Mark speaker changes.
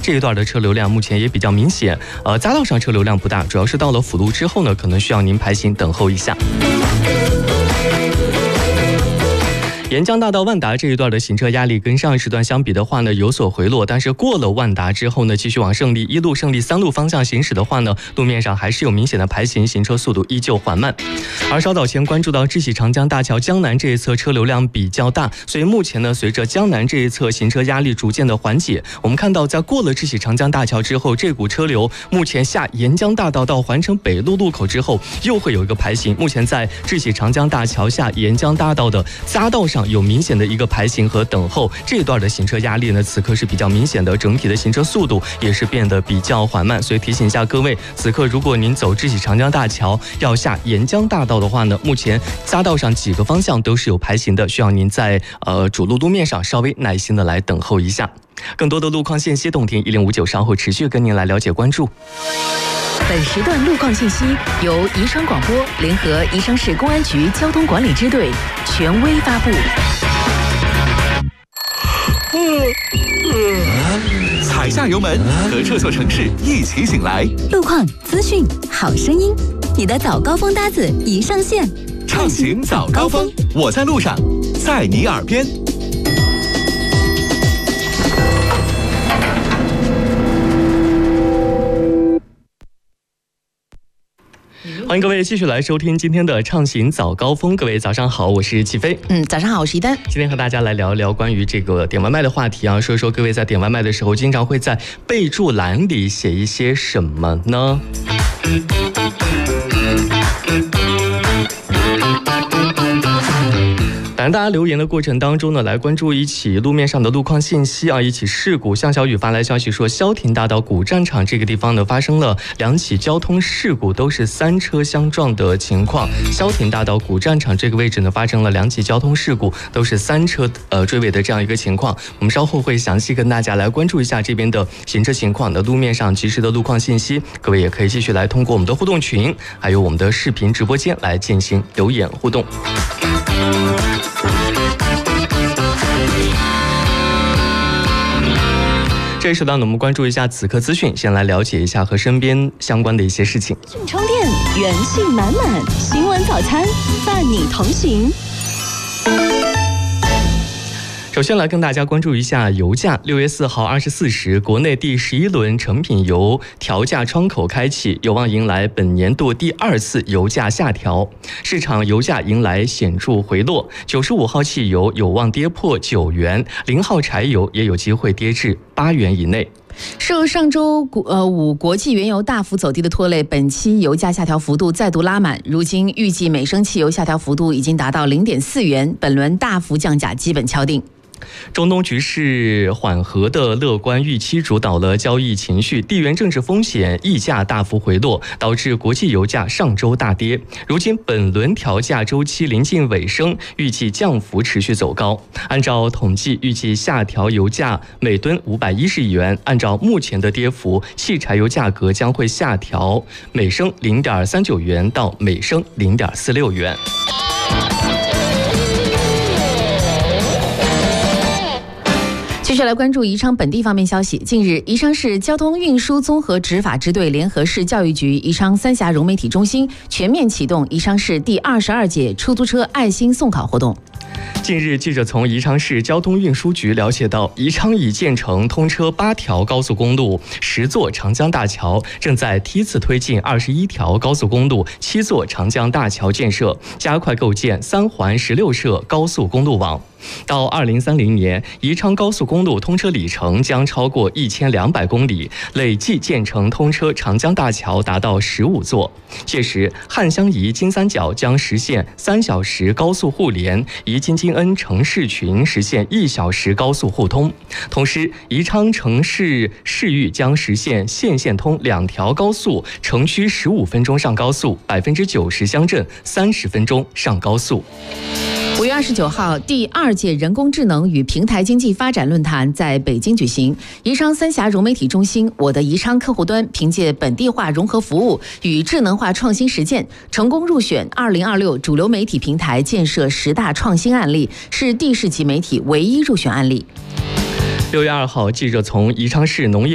Speaker 1: 这一段的车流量目前也比较明显，匝道上车流量不大，主要是到了辅路之后呢，可能需要您排行等候一下。沿江大道万达这一段的行车压力跟上一时段相比的话呢有所回落，但是过了万达之后呢，继续往胜利1路、胜利3路方向行驶的话呢，路面上还是有明显的排行，行车速度依旧缓慢。而稍早前关注到智喜长江大桥江南这一侧车流量比较大，所以目前呢，随着江南这一侧行车压力逐渐的缓解，我们看到在过了智喜长江大桥之后，这股车流目前下沿江大道到环城北路路口之后又会有一个排行。目前在智喜长江大桥下沿江大道的匝道上有明显的一个排行和等候，这一段的行车压力呢，此刻是比较明显的，整体的行车速度也是变得比较缓慢。所以提醒一下各位，此刻如果您走智喜长江大桥要下沿江大道的话呢，目前匝道上几个方向都是有排行的，需要您在主路面上稍微耐心的来等候一下。更多的路况信息，动听1059稍后持续跟您来了解关注。
Speaker 2: 本时段路况信息由宜昌广播联合宜昌市公安局交通管理支队权威发布。
Speaker 3: 踩下油门，和这座城市一起醒来。
Speaker 4: 路况、资讯、好声音，你的早高峰搭子已上线。
Speaker 3: 畅行早高峰，我在路上，在你耳边。
Speaker 1: 欢迎各位继续来收听今天的畅行早高峰。各位早上好，我是齐飞。
Speaker 2: 早上好，我是一丹。今
Speaker 1: 天和大家来聊一聊关于这个点外卖的话题啊，说一说各位在点外卖的时候经常会在备注栏里写一些什么呢？当然大家留言的过程当中呢，来关注一起路面上的路况信息啊，一起事故。向小雨发来消息说，萧亭大道古战场这个地方呢发生了2起交通事故，都是3车相撞的情况。萧亭大道古战场这个位置呢发生了2起交通事故，都是3车追尾的这样一个情况。我们稍后会详细跟大家来关注一下这边的行车情况的路面上及时的路况信息。各位也可以继续来通过我们的互动群，还有我们的视频直播间来进行留言互动。这一时段呢，我们关注一下此刻资讯，先来了解一下和身边相关的一些事情。
Speaker 4: 充电，元气满满，新闻早餐伴你同行。
Speaker 1: 首先来跟大家关注一下油价。6月4号24时，国内第11轮成品油调价窗口开启，有望迎来本年度第2次油价下调，市场油价迎来显著回落。95号汽油有望跌破9元，0号柴油也有机会跌至8元以内。
Speaker 2: 受上周五国际原油大幅走低的拖累，本期油价下调幅度再度拉满，如今预计每升汽油下调幅度已经达到0.4元，本轮大幅降价基本敲定。
Speaker 1: 中东局势缓和的乐观预期主导了交易情绪，地缘政治风险溢价大幅回落，导致国际油价上周大跌。如今本轮调价周期临近尾声，预计降幅持续走高。按照统计，预计下调油价每吨510元。按照目前的跌幅，汽柴油价格将会下调每升0.39元到每升0.46元。
Speaker 2: 继续来关注宜昌本地方面消息。近日，宜昌市交通运输综合执法支队联合市教育局宜昌三峡融媒体中心全面启动宜昌市第22届出租车爱心送考活动。
Speaker 1: 近日，记者从宜昌市交通运输局了解到，宜昌已建成通车8条高速公路、10座长江大桥，正在梯次推进21条高速公路、7座长江大桥建设，加快构建3环16摄高速公路网。到2030年，宜昌高速公路通车里程将超过1200公里，累计建成通车长江大桥达到15座。届时，汉湘宜金三角将实现3小时高速互联，宜金金恩城市群实现1小时高速互通。同时，宜昌城市市域将实现县县通2条高速，城区15分钟上高速，90%乡镇30分钟上高速。
Speaker 2: 5月29号，第2届人工智能与平台经济发展论坛在北京举行。宜昌三峡融媒体中心我的宜昌客户端凭借本地化融合服务与智能化创新实践，成功入选2026主流媒体平台建设10大创新案例，是地市级媒体唯一入选案例。
Speaker 1: 6月2号，记者从宜昌市农业